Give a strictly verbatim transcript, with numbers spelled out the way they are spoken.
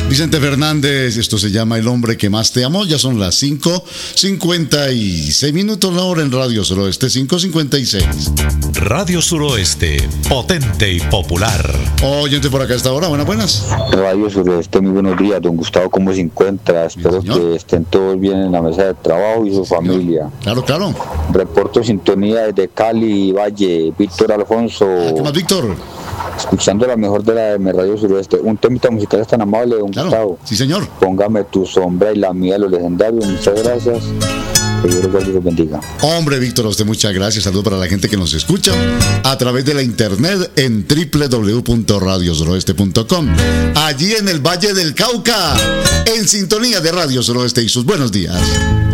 Vicente Fernández, esto se llama El hombre que más te amó. Ya son las cinco cincuenta y seis minutos la hora en Radio Suroeste, cinco cincuenta y seis. Radio Suroeste, potente y popular. Oyente por acá a esta hora, buenas, buenas. Radio Suroeste, muy buenos días, don Gustavo, ¿cómo se encuentra? Espero que estén todos bien en la mesa de trabajo y su Señor. familia. Claro, claro. Reporto sintonía desde Cali, Valle, Víctor Alfonso. Ah, ¿qué más, Víctor? Escuchando la mejor de la de Radio Suroeste. Un temita musical es tan amable, don Claro, Gustavo. sí, señor. Póngame tu sombra y la mía, los legendarios. Muchas gracias. Que Dios los bendiga. Hombre, Víctor, a usted muchas gracias. Saludos para la gente que nos escucha a través de la internet en doble u doble u doble u punto radio suroeste punto com. Allí en el Valle del Cauca, en sintonía de Radio Suroeste y sus buenos días.